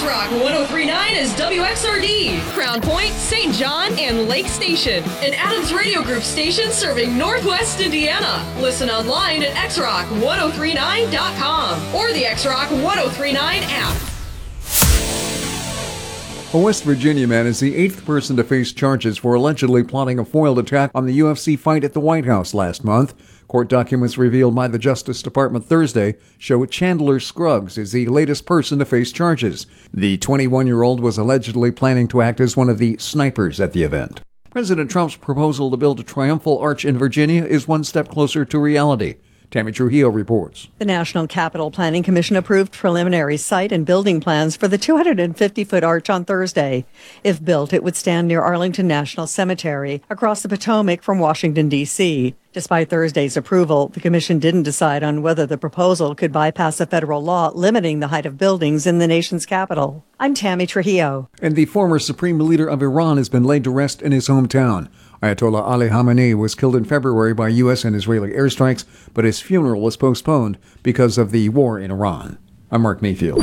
X-Rock 103.9 is WXRD, Crown Point, St. John, and Lake Station. An Adams Radio Group station serving Northwest Indiana. Listen online at xrock1039.com or the X-Rock 1039 app. A West Virginia man is the 8th person to face charges for allegedly plotting a foiled attack on the UFC fight at the White House last month. Court documents revealed by the Justice Department Thursday show Chandler Scruggs is the latest person to face charges. The 21-year-old was allegedly planning to act as one of the snipers at the event. President Trump's proposal to build a triumphal arch in Virginia is one step closer to reality. Tammy Trujillo reports. The National Capital Planning Commission approved preliminary site and building plans for the 250-foot arch on Thursday. If built, it would stand near Arlington National Cemetery, across the Potomac from Washington, D.C. Despite Thursday's approval, the commission didn't decide on whether the proposal could bypass a federal law limiting the height of buildings in the nation's capital. I'm Tammy Trujillo. And the former supreme leader of Iran has been laid to rest in his hometown. Ayatollah Ali Khamenei was killed in February by U.S. and Israeli airstrikes, but his funeral was postponed because of the war in Iran. I'm Mark Mayfield.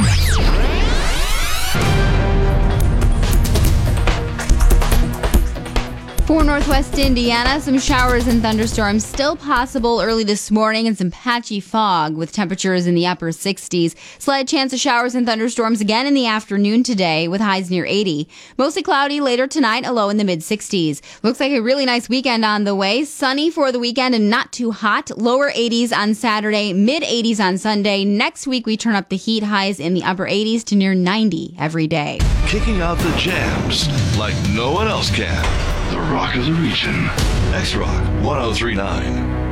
For Northwest Indiana, some showers and thunderstorms still possible early this morning and some patchy fog with temperatures in the upper 60s. Slight chance of showers and thunderstorms again in the afternoon today with highs near 80. Mostly cloudy later tonight, a low in the mid-60s. Looks like a really nice weekend on the way. Sunny for the weekend and not too hot. Lower 80s on Saturday, mid-80s on Sunday. Next week we turn up the heat, highs in the upper 80s to near 90 every day. Kicking out the jams like no one else can. The Rock of the Region. X-Rock 1039.